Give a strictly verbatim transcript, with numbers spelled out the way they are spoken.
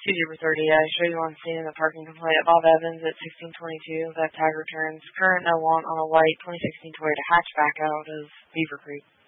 two zero thirty, I show you on scene in the parking complaint of Bob Evans at sixteen twenty-two. That tag returns current no want on a white twenty sixteen Toyota hatchback out of Beaver Creek.